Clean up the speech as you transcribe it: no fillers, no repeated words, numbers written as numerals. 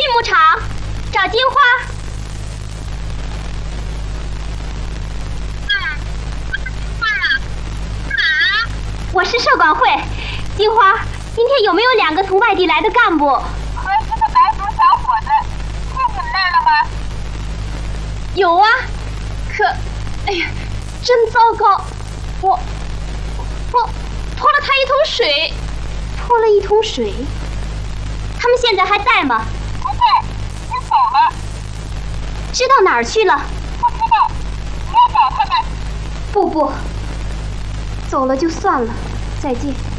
牧场，找金花。我是社管会，金花，今天有没有2个从外地来的干部？ 和一个白族小伙子，进你们那儿了吗？ 有啊，可，哎呀，真糟糕，我泼了他一桶水，泼了一桶水。他们现在还在吗？ 不在，已经走了。 知道哪儿去了？ 不知道，你要找他们。 不，走了就算了，再见。